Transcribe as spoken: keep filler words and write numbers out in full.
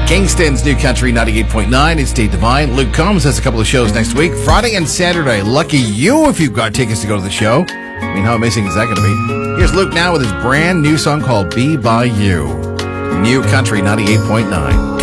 Kingston's New Country ninety-eight point nine. It's Dave Devine. Luke Combs has a couple of shows next week, Friday and Saturday. Lucky you if you've got tickets to go to the show. I mean, how amazing is that going to be? Here's Luke now with his brand new song called Be By You. New Country ninety-eight point nine.